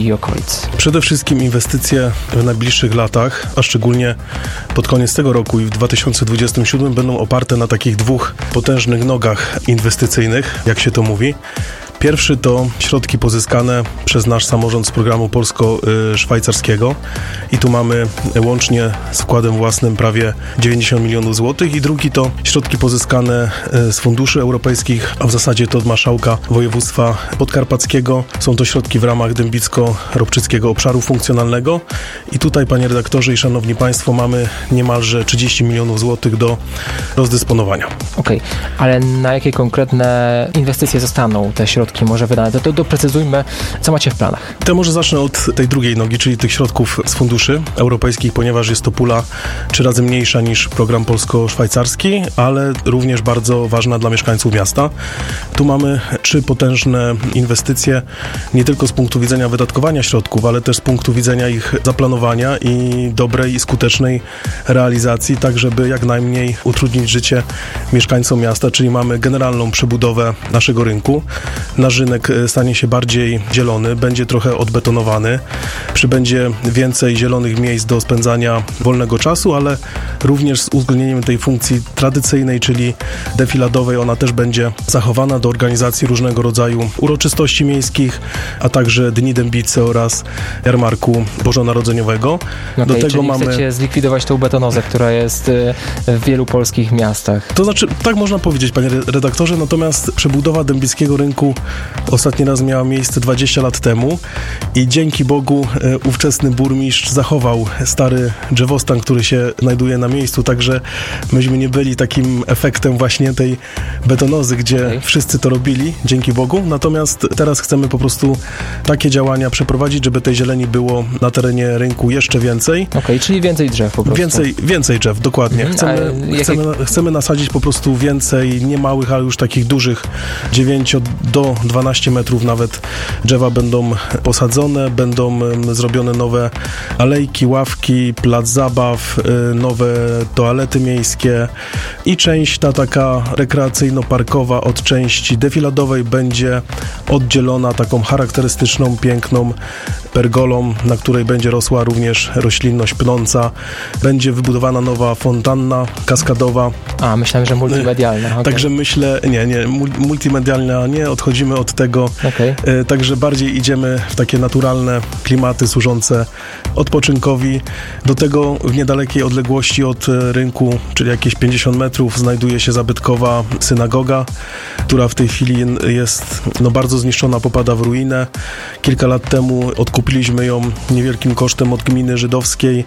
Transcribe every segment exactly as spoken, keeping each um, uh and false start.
i okolic? Przede wszystkim inwestycje w najbliższych latach, a szczególnie pod koniec tego roku i w dwa tysiące dwudziestym siódmym będą oparte na takich dwóch potężnych nogach inwestycyjnych, jak się to mówi. Pierwszy to środki pozyskane przez nasz samorząd z programu polsko-szwajcarskiego i tu mamy łącznie z wkładem własnym prawie dziewięćdziesiąt milionów złotych i drugi to środki pozyskane z funduszy europejskich, a w zasadzie to od marszałka województwa podkarpackiego. Są to środki w ramach Dębicko-Ropczyckiego Obszaru Funkcjonalnego i tutaj, panie redaktorze i szanowni państwo, mamy niemalże trzydzieści milionów złotych do rozdysponowania. Okej, okay. Ale na jakie konkretne inwestycje zostaną te środki może wydane? To, to doprecyzujmy, co macie w planach. To może zacznę od tej drugiej nogi, czyli tych środków z funduszy europejskich, ponieważ jest to pula trzy razy mniejsza niż program polsko-szwajcarski, ale również bardzo ważna dla mieszkańców miasta. Tu mamy trzy potężne inwestycje, nie tylko z punktu widzenia wydatkowania środków, ale też z punktu widzenia ich zaplanowania i dobrej i skutecznej realizacji, tak żeby jak najmniej utrudnić życie mieszkańcom miasta, czyli mamy generalną przebudowę naszego rynku. Nasz rynek stanie się bardziej zielony, będzie trochę odbetonowany, przybędzie więcej zielonych miejsc do spędzania wolnego czasu, ale również z uwzględnieniem tej funkcji tradycyjnej, czyli defiladowej, ona też będzie zachowana do organizacji różnego rodzaju uroczystości miejskich, a także Dni Dębicy oraz Jarmarku Bożonarodzeniowego. Okay, do tego czyli mamy... chcecie zlikwidować tą betonozę, która jest w wielu polskich miastach. To znaczy, tak można powiedzieć, panie redaktorze, natomiast przebudowa dębickiego rynku ostatni raz miała miejsce dwadzieścia lat temu i dzięki Bogu e, ówczesny burmistrz zachował stary drzewostan, który się znajduje na miejscu, także myśmy nie byli takim efektem właśnie tej betonozy, gdzie okay. wszyscy to robili, dzięki Bogu, natomiast teraz chcemy po prostu takie działania przeprowadzić, żeby tej zieleni było na terenie rynku jeszcze więcej. Okej, okay, czyli więcej drzew po prostu. Więcej, więcej drzew, dokładnie. Mhm, chcemy, jakie... chcemy, chcemy nasadzić po prostu więcej, nie małych, ale już takich dużych, dziewięć do dwunastu metrów nawet drzewa będą posadzone, będą zrobione nowe alejki, ławki, plac zabaw, nowe toalety miejskie i część ta taka rekreacyjno-parkowa od części defiladowej będzie oddzielona taką charakterystyczną, piękną pergolą, na której będzie rosła również roślinność pnąca. Będzie wybudowana nowa fontanna kaskadowa. A, myślałem, że multimedialna. Okay. Także myślę, nie, nie, multimedialna nie, odchodzimy od tego. Okay. E, także bardziej idziemy w takie naturalne klimaty służące odpoczynkowi. Do tego w niedalekiej odległości od rynku, czyli jakieś pięćdziesiąt metrów, znajduje się zabytkowa synagoga, która w tej chwili jest no, bardzo zniszczona, popada w ruinę. Kilka lat temu odkupiliśmy ją niewielkim kosztem od gminy żydowskiej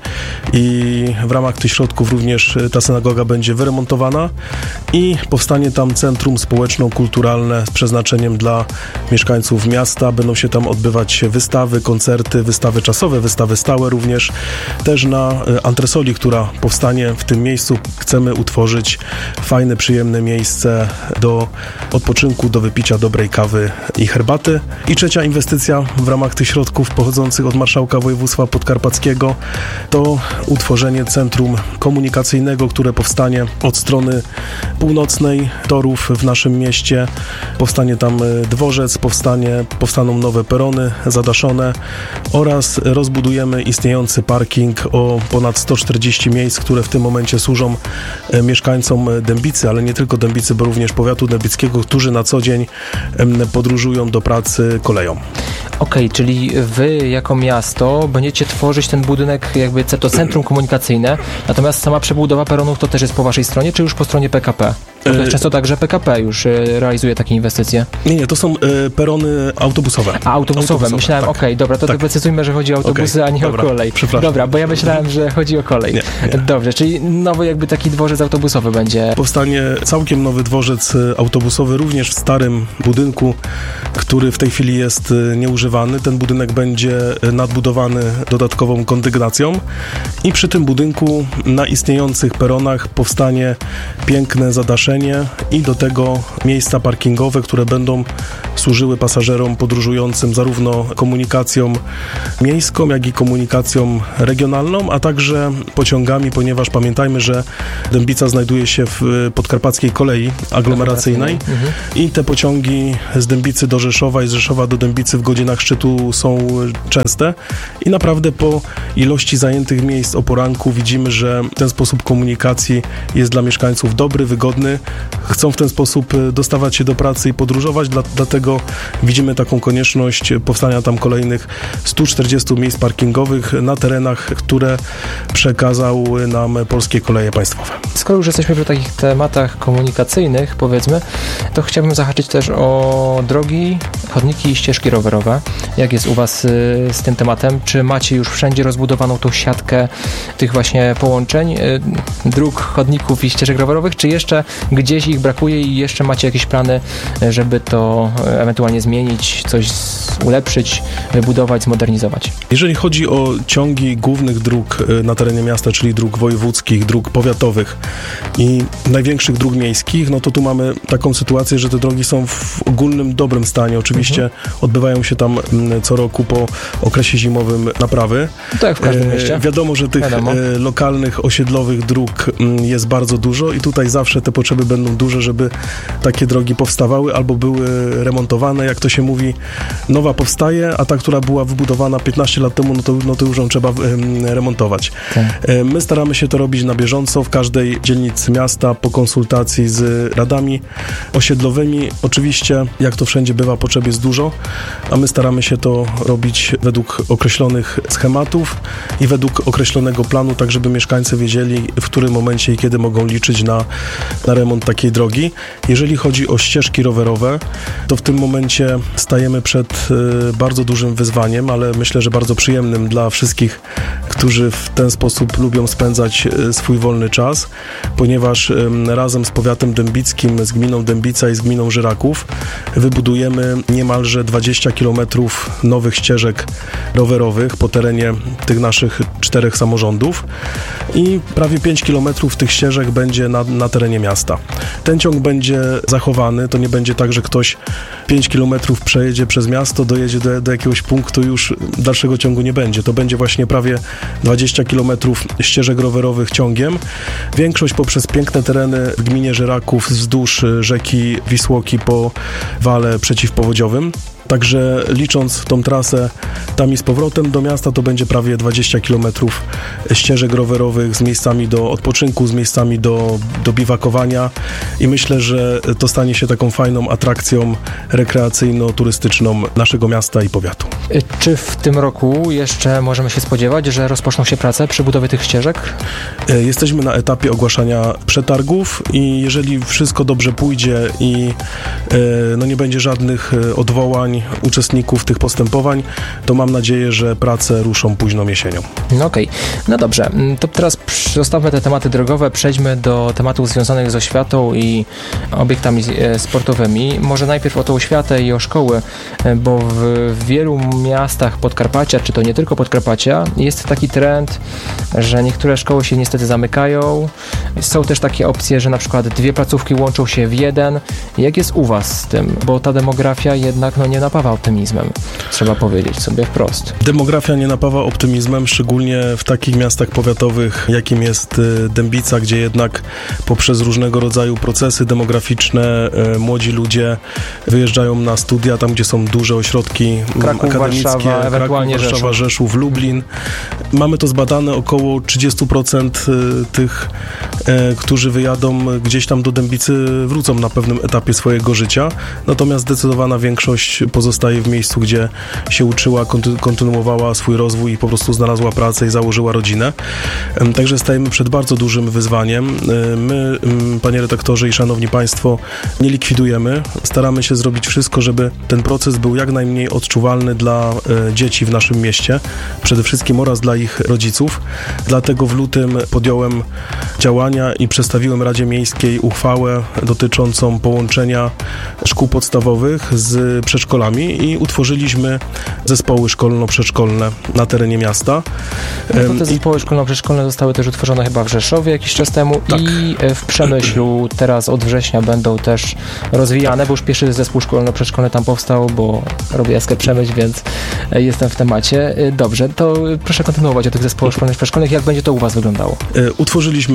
i w ramach tych środków również ta synagoga będzie wyremontowana i powstanie tam centrum społeczno-kulturalne z przeznaczeniem dla mieszkańców miasta. Będą się tam odbywać wystawy, koncerty, wystawy czasowe, wystawy stałe również. Też na antresoli, która powstanie w tym miejscu, chcemy utworzyć fajne, przyjemne miejsce do odpoczynku, do wypicia dobrej kawy i herbaty. I trzecia inwestycja w ramach tych środków pochodzących od marszałka województwa podkarpackiego to utworzenie centrum komunikacyjnego, które powstanie od strony północnej torów w naszym mieście. Powstanie tam dworzec, powstanie, powstaną nowe perony zadaszone oraz rozbudujemy istniejący parking o ponad sto czterdzieści miejsc, które w tym momencie służą mieszkańcom Dębicy, ale nie tylko Dębicy, bo również powiatu dębickiego, którzy na co dzień podróżują do pracy koleją. Okej, okay, czyli wy jako miasto będziecie tworzyć ten budynek, jakby to centrum komunikacyjne, natomiast sama przebudowa peronów to też jest po waszej stronie, czy już po stronie P K P? To jest często tak, że P K P już realizuje takie inwestycje. Nie, nie, to są y, perony autobusowe. A, autobusowe. autobusowe. Myślałem, tak. okej, okay, dobra, to tak. doprecyzujmy, że chodzi o autobusy, okay, a nie dobra, o kolej. Dobra, bo ja myślałem, że chodzi o kolej. Nie, nie. Dobrze, czyli nowy jakby taki dworzec autobusowy będzie. Powstanie całkiem nowy dworzec autobusowy, również w starym budynku, który w tej chwili jest nieużywany. Ten budynek będzie nadbudowany dodatkową kondygnacją i przy tym budynku na istniejących peronach powstanie piękne zadaszenie i do tego miejsca parkingowe, które będą służyły pasażerom podróżującym zarówno komunikacją miejską, jak i komunikacją regionalną, a także pociągami, ponieważ pamiętajmy, że Dębica znajduje się w podkarpackiej kolei aglomeracyjnej mhm. i te pociągi z Dębicy do Rzeszowa i z Rzeszowa do Dębicy w godzinach szczytu są częste i naprawdę po ilości zajętych miejsc o poranku widzimy, że ten sposób komunikacji jest dla mieszkańców dobry, wygodny. Chcą w ten sposób dostawać się do pracy i podróżować, dla, dlatego widzimy taką konieczność powstania tam kolejnych stu czterdziestu miejsc parkingowych na terenach, które przekazały nam Polskie Koleje Państwowe. Skoro już jesteśmy przy takich tematach komunikacyjnych, powiedzmy, to chciałbym zahaczyć też o drogi, chodniki i ścieżki rowerowe. Jak jest u Was z tym tematem? Czy macie już wszędzie rozbudowaną tą siatkę tych właśnie połączeń, dróg, chodników i ścieżek rowerowych, czy jeszcze gdzieś ich brakuje i jeszcze macie jakieś plany, żeby to ewentualnie zmienić, coś ulepszyć, wybudować, zmodernizować? Jeżeli chodzi o ciągi głównych dróg na terenie miasta, czyli dróg wojewódzkich, dróg powiatowych i największych dróg miejskich, no to tu mamy taką sytuację, że te drogi są w ogólnym dobrym stanie. Oczywiście mhm. odbywają się tam co roku po okresie zimowym naprawy. Tak, jak w każdym mieście. E, wiadomo, że tych wiadomo. E, lokalnych, osiedlowych dróg m, jest bardzo dużo i tutaj zawsze te potrzeby będą duże, żeby takie drogi powstawały albo były remontowane. Jak to się mówi, nowa powstaje, a ta, która była wybudowana piętnaście lat temu, no to, no to już ją trzeba e, remontować. Tak. E, my staramy się to robić na bieżąco w każdej dzielnicy miasta po konsultacji z radami osiedlowymi. Oczywiście, jak to wszędzie bywa, potrzeb jest dużo, a my staramy się to robić według określonych schematów i według określonego planu, tak żeby mieszkańcy wiedzieli, w którym momencie i kiedy mogą liczyć na, na remont takiej drogi. Jeżeli chodzi o ścieżki rowerowe, to w tym momencie stajemy przed y, bardzo dużym wyzwaniem, ale myślę, że bardzo przyjemnym dla wszystkich, którzy w ten sposób lubią spędzać y, swój wolny czas, ponieważ y, razem z powiatem dębickim, z gminą Dębica i z gminą Żyraków wybudujemy niemalże dwadzieścia kilometrów nowych ścieżek rowerowych po terenie tych naszych czterech samorządów i prawie pięć kilometrów tych ścieżek będzie na, na terenie miasta. Ten ciąg będzie zachowany, to nie będzie tak, że ktoś pięć kilometrów przejedzie przez miasto, dojedzie do, do jakiegoś punktu, już dalszego ciągu nie będzie. To będzie właśnie prawie dwadzieścia kilometrów ścieżek rowerowych ciągiem. Większość poprzez piękne tereny w gminie Żyraków wzdłuż rzeki Wisłoki po wale przeciwpowodziowym. Także licząc tą trasę tam i z powrotem do miasta, to będzie prawie dwadzieścia kilometrów ścieżek rowerowych z miejscami do odpoczynku, z miejscami do, do biwakowania i myślę, że to stanie się taką fajną atrakcją rekreacyjno-turystyczną naszego miasta i powiatu. Czy w tym roku jeszcze możemy się spodziewać, że rozpoczną się prace przy budowie tych ścieżek? Jesteśmy na etapie ogłaszania przetargów i jeżeli wszystko dobrze pójdzie i no, nie będzie żadnych odwołań uczestników tych postępowań, to mam nadzieję, że prace ruszą późną jesienią. No okej, okay. No dobrze, to teraz zostawmy te tematy drogowe, przejdźmy do tematów związanych z oświatą i obiektami sportowymi. Może najpierw o tą oświatę i o szkoły, bo w wielu miastach Podkarpacia, czy to nie tylko Podkarpacia, jest taki trend, że niektóre szkoły się niestety zamykają. Są też takie opcje, że na przykład dwie placówki łączą się w jeden. Jak jest u Was z tym? Bo ta demografia jednak no, nie napawa optymizmem, trzeba powiedzieć sobie wprost. Demografia nie napawa optymizmem, szczególnie w takich miastach powiatowych, jakim jest Dębica, gdzie jednak poprzez różnego rodzaju procesy demograficzne młodzi ludzie wyjeżdżają na studia, tam gdzie są duże ośrodki Kraków, akademickie, Warszawa, ewentualnie Kraków, Warszawa, Rzeszów. Rzeszów, Lublin. Mamy to zbadane, około trzydzieści procent tych, którzy wyjadą gdzieś tam do Dębicy, wrócą na pewnym etapie swojego życia, natomiast zdecydowana większość pozostaje w miejscu, gdzie się uczyła, konty- kontynuowała swój rozwój i po prostu znalazła pracę i założyła rodzinę. Także stajemy przed bardzo dużym wyzwaniem. My, panie redaktorze i szanowni państwo, nie likwidujemy. Staramy się zrobić wszystko, żeby ten proces był jak najmniej odczuwalny dla dzieci w naszym mieście, przede wszystkim oraz dla ich rodziców. Dlatego w lutym podjąłem działania i przedstawiłem Radzie Miejskiej uchwałę dotyczącą połączenia szkół podstawowych z przedszkolami i utworzyliśmy zespoły szkolno-przedszkolne na terenie miasta. No te zespoły szkolno-przedszkolne zostały też utworzone chyba w Rzeszowie jakiś czas temu tak. I w Przemyślu teraz od września będą też rozwijane, tak. Bo już pierwszy zespół szkolno-przedszkolny tam powstał, bo robię jaskę Przemyśl, więc jestem w temacie. Dobrze, to proszę kontynuować o tych zespołach szkolno-przedszkolnych. Jak będzie to u Was wyglądało? Utworzyliśmy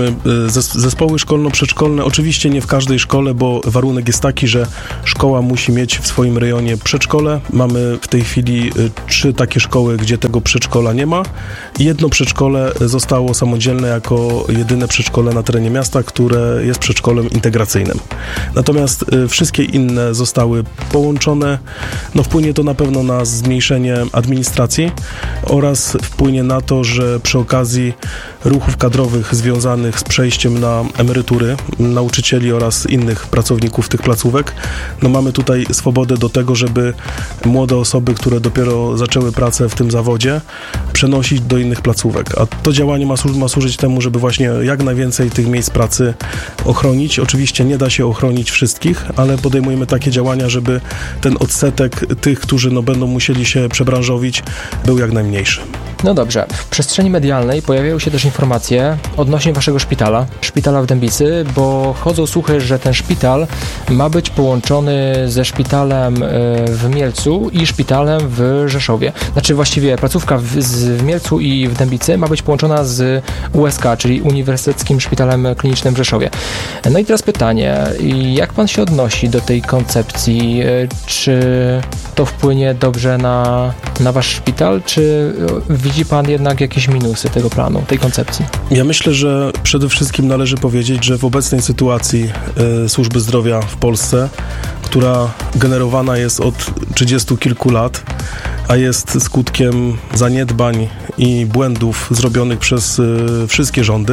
Zespoły szkolno-przedszkolne oczywiście nie w każdej szkole, bo warunek jest taki, że szkoła musi mieć w swoim rejonie przedszkole. Mamy w tej chwili trzy takie szkoły, gdzie tego przedszkola nie ma. Jedno przedszkole zostało samodzielne jako jedyne przedszkole na terenie miasta, które jest przedszkolem integracyjnym. Natomiast wszystkie inne zostały połączone. No wpłynie to na pewno na zmniejszenie administracji oraz wpłynie na to, że przy okazji ruchów kadrowych związanych z przejściem na emerytury nauczycieli oraz innych pracowników tych placówek, no mamy tutaj swobodę do tego, żeby młode osoby, które dopiero zaczęły pracę w tym zawodzie, przenosić do innych placówek. A to działanie ma, służ- ma służyć temu, żeby właśnie jak najwięcej tych miejsc pracy ochronić. Oczywiście nie da się ochronić wszystkich, ale podejmujemy takie działania, żeby ten odsetek tych, którzy no, będą musieli się przebranżowić, był jak najmniejszy. No dobrze. W przestrzeni medialnej pojawiają się też informacje odnośnie waszego szpitala, szpitala w Dębicy, bo chodzą słuchy, że ten szpital ma być połączony ze szpitalem w Mielcu i szpitalem w Rzeszowie. Znaczy właściwie placówka w, z, w Mielcu i w Dębicy ma być połączona z U S K, czyli Uniwersyteckim Szpitalem Klinicznym w Rzeszowie. No i teraz pytanie, jak pan się odnosi do tej koncepcji? Czy to wpłynie dobrze na, na wasz szpital, czy widzi pan jednak jakieś minusy tego planu, tej koncepcji? Ja myślę, że przede wszystkim należy powiedzieć, że w obecnej sytuacji y, służby zdrowia w Polsce, która generowana jest od trzydziestu kilku lat, a jest skutkiem zaniedbań i błędów zrobionych przez y, wszystkie rządy,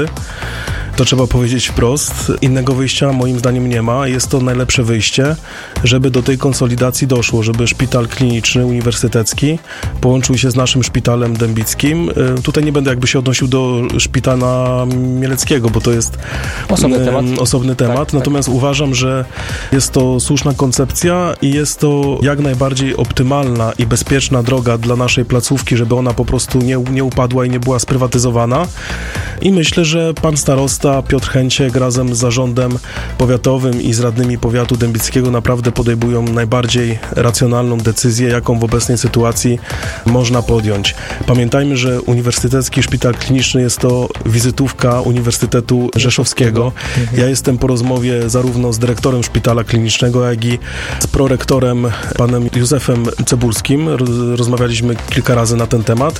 to trzeba powiedzieć wprost. Innego wyjścia moim zdaniem nie ma. Jest to najlepsze wyjście, żeby do tej konsolidacji doszło, żeby szpital kliniczny, uniwersytecki połączył się z naszym szpitalem dębickim. Tutaj nie będę jakby się odnosił do szpitala mieleckiego, bo to jest osobny temat. Osobny temat. Tak, Natomiast tak. uważam, że jest to słuszna koncepcja i jest to jak najbardziej optymalna i bezpieczna droga dla naszej placówki, żeby ona po prostu nie, nie upadła i nie była sprywatyzowana. I myślę, że pan starosta Piotr Chęciek razem z zarządem powiatowym i z radnymi powiatu dębickiego naprawdę podejmują najbardziej racjonalną decyzję, jaką w obecnej sytuacji można podjąć. Pamiętajmy, że Uniwersytecki Szpital Kliniczny jest to wizytówka Uniwersytetu Rzeszowskiego. Ja jestem po rozmowie zarówno z dyrektorem szpitala klinicznego, jak i z prorektorem panem Józefem Cebulskim. Rozmawialiśmy kilka razy na ten temat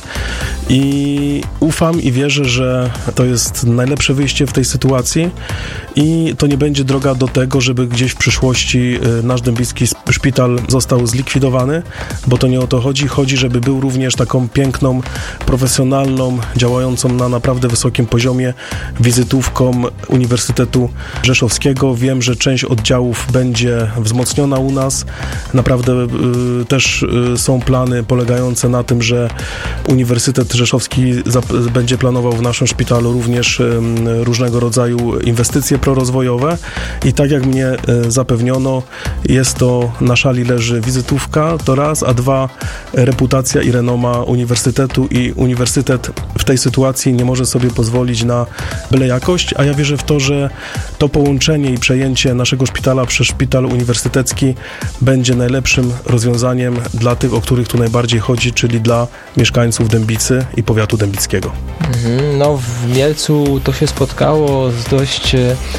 i ufam i wierzę, że to jest najlepsze wyjście w tej sytuacji i to nie będzie droga do tego, żeby gdzieś w przyszłości nasz dębicki szpital został zlikwidowany, bo to nie o to chodzi. Chodzi, żeby był również taką piękną, profesjonalną, działającą na naprawdę wysokim poziomie wizytówką Uniwersytetu Rzeszowskiego. Wiem, że część oddziałów będzie wzmocniona u nas. Naprawdę y, też y, są plany polegające na tym, że Uniwersytet Rzeszowski zap- będzie planował w naszym szpitalu również y, różnego rodzaju inwestycje prorozwojowe i tak jak mnie y, zapewniono, jest to na szali leży wizytówka, to raz, a dwa, reputacja i renoma uniwersytetu i uniwersytet w tej sytuacji nie może sobie pozwolić na byle jakość, a ja wierzę w to, że to połączenie i przejęcie naszego szpitala przez szpital uniwersytecki będzie najlepszym rozwiązaniem dla tych, o których tu najbardziej chodzi, czyli dla mieszkańców Dębicy i powiatu dębickiego. Mhm, no w Mielcu to się spotkało z dość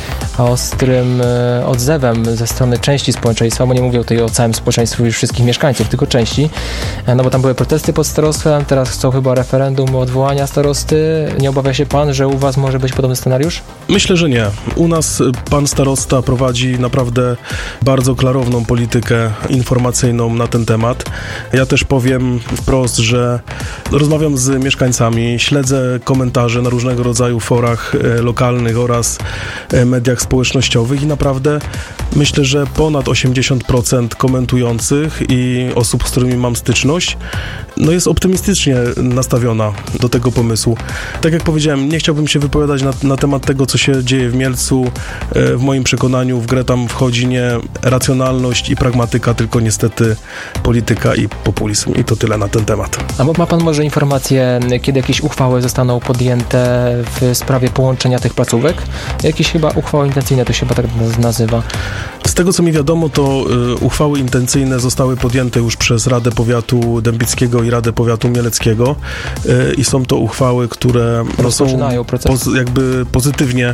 ostrym odzewem ze strony części społeczeństwa, bo nie mówię tutaj o całym społeczeństwu już wszystkich mieszkańców, tylko części, no bo tam były protesty pod starostwem, teraz chcą chyba referendum odwołania starosty. Nie obawia się pan, że u was może być podobny scenariusz? Myślę, że nie. U nas pan starosta prowadzi naprawdę bardzo klarowną politykę informacyjną na ten temat. Ja też powiem wprost, że rozmawiam z mieszkańcami, śledzę komentarze na różnego rodzaju forach lokalnych oraz mediach społecznościowych i naprawdę myślę, że ponad osiemdziesiąt procent komentujących i osób, z którymi mam styczność, no jest optymistycznie nastawiona do tego pomysłu. Tak jak powiedziałem, nie chciałbym się wypowiadać na, na temat tego, co się dzieje w Mielcu. W moim przekonaniu w grę tam wchodzi nie racjonalność i pragmatyka, tylko niestety polityka i populizm. I to tyle na ten temat. A ma pan może informację, kiedy jakieś uchwały zostaną podjęte w sprawie połączenia tych placówek? Jakieś chyba uchwały intencyjne to się chyba tak nazywa. Z tego, co mi wiadomo, to y, uchwały intencyjne zostały podjęte już przez Radę Powiatu Dębickiego i Radę Powiatu Mieleckiego i są to uchwały, które no, są poz, jakby pozytywnie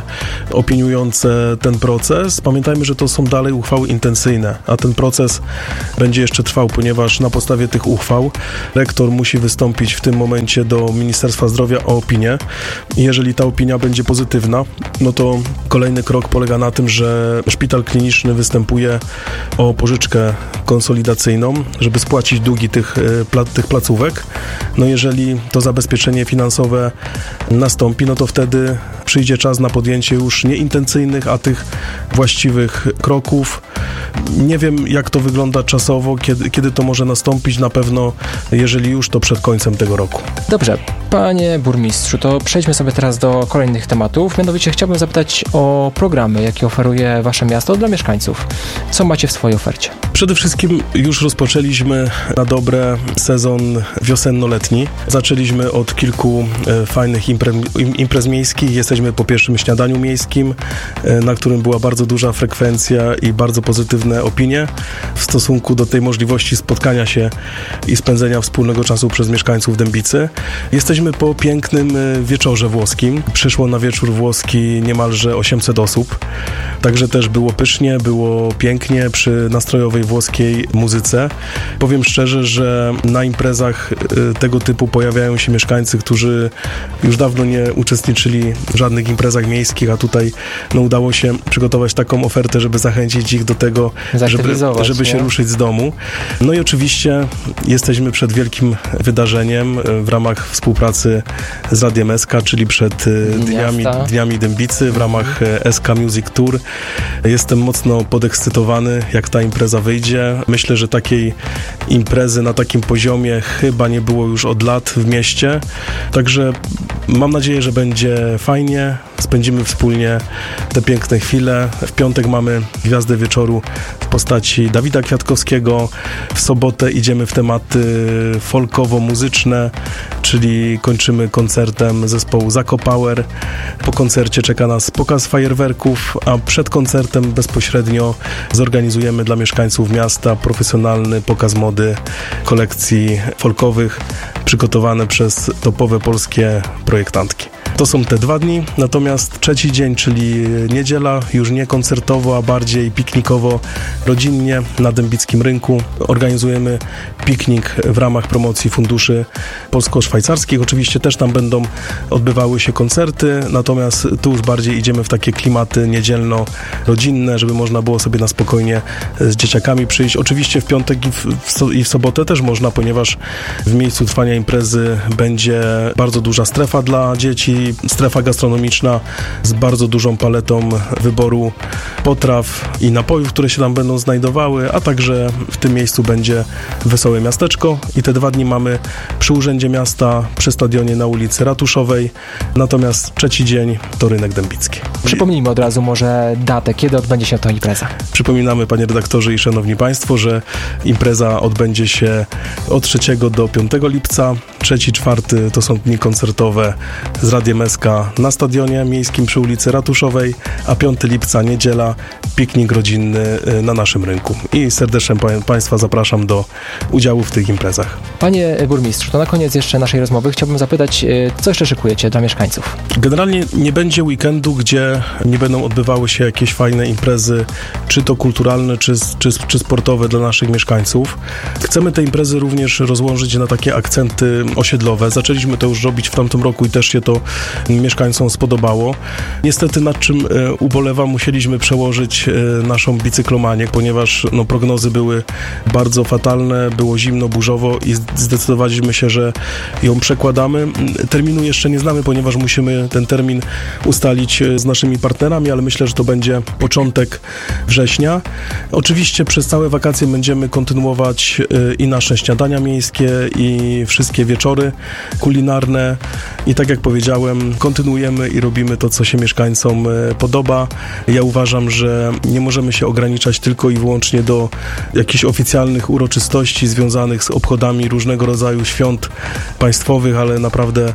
opiniujące ten proces. Pamiętajmy, że to są dalej uchwały intencyjne, a ten proces będzie jeszcze trwał, ponieważ na podstawie tych uchwał rektor musi wystąpić w tym momencie do Ministerstwa Zdrowia o opinię. Jeżeli ta opinia będzie pozytywna, no to kolejny krok polega na tym, że szpital kliniczny występuje o pożyczkę konsolidacyjną, żeby spłacić długi tych, tych placówek. No jeżeli to zabezpieczenie finansowe nastąpi, no to wtedy przyjdzie czas na podjęcie już nie intencyjnych, a tych właściwych kroków. Nie wiem, jak to wygląda czasowo, kiedy, kiedy to może nastąpić. Na pewno, jeżeli już, to przed końcem tego roku. Dobrze. Panie burmistrzu, to przejdźmy sobie teraz do kolejnych tematów. Mianowicie chciałbym zapytać o programy, jakie oferuje wasze miasto dla mieszkańców. Co macie w swojej ofercie? Przede wszystkim już rozpoczęliśmy na dobre sezon wiosenno-letni. Zaczęliśmy od kilku e, fajnych imprez, imprez miejskich. Jesteśmy po pierwszym śniadaniu miejskim, e, na którym była bardzo duża frekwencja i bardzo pozytywne opinie w stosunku do tej możliwości spotkania się i spędzenia wspólnego czasu przez mieszkańców Dębicy. Jesteśmy po pięknym e, wieczorze włoskim. Przyszło na wieczór włoski niemalże osiemset osób. Także też było pysznie, było pięknie przy nastrojowej włoskiej muzyce. Powiem szczerze, że na imprezach tego typu pojawiają się mieszkańcy, którzy już dawno nie uczestniczyli w żadnych imprezach miejskich, a tutaj no, udało się przygotować taką ofertę, żeby zachęcić ich do tego, żeby, żeby się ruszyć z domu. No i oczywiście jesteśmy przed wielkim wydarzeniem w ramach współpracy z Radiem S K, czyli przed Dniami, Dniami Dębicy w ramach S K Music Tour. Jestem mocno podekscytowany, jak ta impreza wyjdzie. Myślę, że takiej imprezy na takim poziomie chyba nie było już od lat w mieście. Także mam nadzieję, że będzie fajnie. Spędzimy wspólnie te piękne chwile. W piątek mamy gwiazdę wieczoru w postaci Dawida Kwiatkowskiego. W sobotę idziemy w tematy folkowo-muzyczne, czyli kończymy koncertem zespołu Zako Power. Po koncercie czeka nas pokaz fajerwerków, a przed koncertem bezpośrednio zorganizujemy dla mieszkańców miasta profesjonalny pokaz mody kolekcji folkowych przygotowane przez topowe polskie projektantki. To są te dwa dni, natomiast trzeci dzień, czyli niedziela, już nie koncertowo, a bardziej piknikowo, rodzinnie na Dębickim Rynku. Organizujemy piknik w ramach promocji funduszy polsko-szwajcarskich. Oczywiście też tam będą odbywały się koncerty, natomiast tu już bardziej idziemy w takie klimaty niedzielno-rodzinne, żeby można było sobie na spokojnie z dzieciakami przyjść. Oczywiście w piątek i w, w, i w sobotę też można, ponieważ w miejscu trwania imprezy będzie bardzo duża strefa dla dzieci, strefa gastronomiczna z bardzo dużą paletą wyboru potraw i napojów, które się tam będą znajdowały, a także w tym miejscu będzie Wesołe Miasteczko i te dwa dni mamy przy Urzędzie Miasta, przy stadionie na ulicy Ratuszowej, natomiast trzeci dzień to Rynek Dębicki. Przypomnijmy od razu może datę, kiedy odbędzie się ta impreza. Przypominamy, panie redaktorze i szanowni państwo, że impreza odbędzie się od trzeciego do piątego lipca. Trzeci, czwarty to są dni koncertowe z Radiem S K na stadionie miejskim przy ulicy Ratuszowej, a piątego lipca, niedziela, piknik rodzinny na naszym rynku. I serdecznie pa- Państwa zapraszam do udziału w tych imprezach. Panie burmistrzu, to na koniec jeszcze naszej rozmowy chciałbym zapytać, co jeszcze szykujecie dla mieszkańców? Generalnie nie będzie weekendu, gdzie nie będą odbywały się jakieś fajne imprezy, czy to kulturalne, czy, czy, czy sportowe dla naszych mieszkańców. Chcemy te imprezy również rozłożyć na takie akcenty osiedlowe. Zaczęliśmy to już robić w tamtym roku i też się to mieszkańcom spodobało. Niestety, nad czym e, ubolewam, musieliśmy przełożyć e, naszą bicyklomanię, ponieważ no, prognozy były bardzo fatalne, było zimno, burzowo i zdecydowaliśmy się, że ją przekładamy. Terminu jeszcze nie znamy, ponieważ musimy ten termin ustalić z naszymi partnerami, ale myślę, że to będzie początek września. Oczywiście przez całe wakacje będziemy kontynuować e, i nasze śniadania miejskie, i wszystkie wieczory kulinarne i tak jak powiedziałem, kontynuujemy i robimy to, co się mieszkańcom podoba. Ja uważam, że nie możemy się ograniczać tylko i wyłącznie do jakichś oficjalnych uroczystości związanych z obchodami różnego rodzaju świąt państwowych, ale naprawdę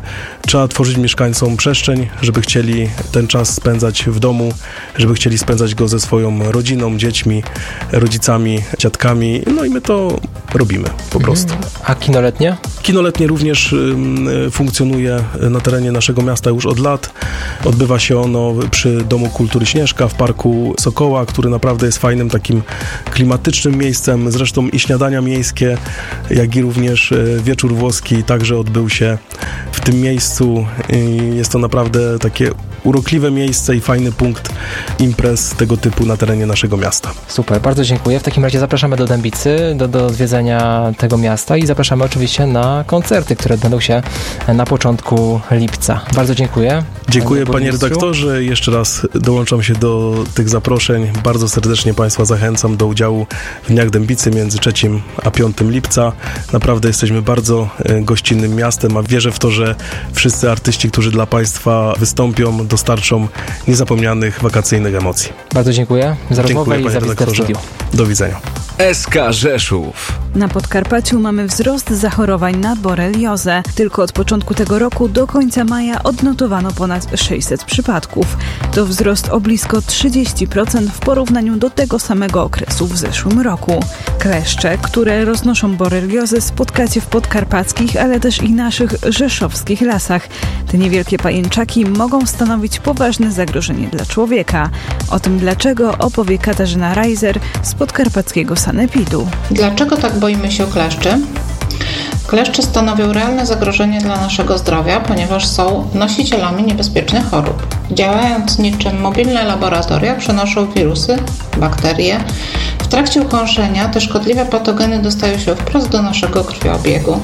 Trzeba tworzyć mieszkańcom przestrzeń, żeby chcieli ten czas spędzać w domu, żeby chcieli spędzać go ze swoją rodziną, dziećmi, rodzicami, dziadkami. No i my to robimy po prostu. A kino letnie? Kino letnie również y, funkcjonuje na terenie naszego miasta już od lat. Odbywa się ono przy Domu Kultury Śnieżka w Parku Sokoła, który naprawdę jest fajnym, takim klimatycznym miejscem. Zresztą i śniadania miejskie, jak i również y, wieczór włoski także odbył się w tym miejscu. I jest to naprawdę takie urokliwe miejsce i fajny punkt imprez tego typu na terenie naszego miasta. Super, bardzo dziękuję. W takim razie zapraszamy do Dębicy, do, do odwiedzenia tego miasta i zapraszamy oczywiście na koncerty, które będą się na początku lipca. Bardzo dziękuję. Dziękuję panie, panie redaktorze. Jeszcze raz dołączam się do tych zaproszeń. Bardzo serdecznie Państwa zachęcam do udziału w Dniach Dębicy między trzeciego a piątego lipca. Naprawdę jesteśmy bardzo gościnnym miastem, a wierzę w to, że wszyscy artyści, którzy dla Państwa wystąpią, dostarczą niezapomnianych wakacyjnych emocji. Bardzo dziękuję za rozmowę i za wizytę w studiu. Do widzenia. S K Rzeszów. Na Podkarpaciu mamy wzrost zachorowań na boreliozę. Tylko od początku tego roku do końca maja odnotowano ponad sześćset przypadków. To wzrost o blisko trzydzieści procent w porównaniu do tego samego okresu w zeszłym roku. Kleszcze, które roznoszą boreliozę, spotkacie w podkarpackich, ale też i naszych rzeszowskich lasach. Te niewielkie pajęczaki mogą stanowić poważne zagrożenie dla człowieka. O tym dlaczego opowie Katarzyna Reiser z podkarpackiego sanepidu. Dlaczego tak boimy się kleszczy? Kleszcze stanowią realne zagrożenie dla naszego zdrowia, ponieważ są nosicielami niebezpiecznych chorób. Działając niczym mobilne laboratoria, przenoszą wirusy, bakterie. W trakcie ukąszenia te szkodliwe patogeny dostają się wprost do naszego krwiobiegu.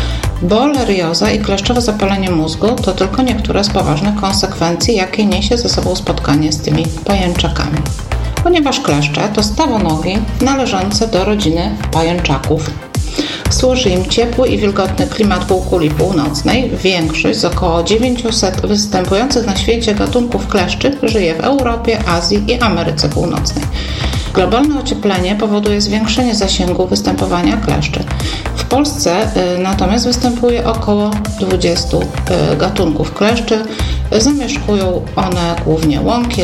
Borelioza i kleszczowe zapalenie mózgu to tylko niektóre z poważnych konsekwencji, jakie niesie ze sobą spotkanie z tymi pajęczakami. Ponieważ kleszcze to stawonogi należące do rodziny pajęczaków. Służy im ciepły i wilgotny klimat półkuli północnej. Większość z około dziewięciuset występujących na świecie gatunków kleszczy żyje w Europie, Azji i Ameryce Północnej. Globalne ocieplenie powoduje zwiększenie zasięgu występowania kleszczy. W Polsce y, natomiast występuje około dwudziestu y, gatunków kleszczy. Zamieszkują one głównie łąki,